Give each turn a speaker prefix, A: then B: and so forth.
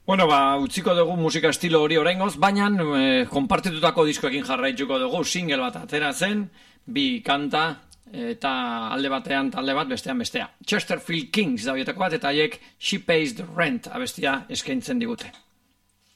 A: Bueno, utziko dugu musika estilo hori oraingoz, baina konpartitutako diskoekin jarraituko dugu, single bat atera zen, 2 kanta, eta alde batean talde bat, bestean bestea. Chesterfield Kings da bietako bat, eta haiek She Pays the Rent abestia eskaintzen digute.